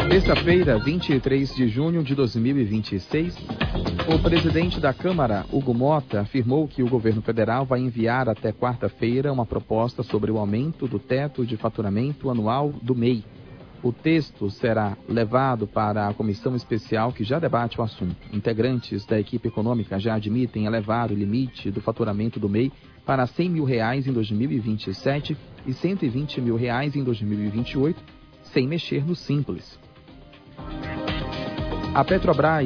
Terça-feira, 23 de junho de 2026, o presidente da Câmara, Hugo Mota, afirmou que o governo federal vai enviar até quarta-feira uma proposta sobre o aumento do teto de faturamento anual do MEI. O texto será levado para a comissão especial que já debate o assunto. Integrantes da equipe econômica já admitem elevar o limite do faturamento do MEI para R$ 100 mil em 2027 e R$ 120 mil em 2028, sem mexer no Simples. A Petrobras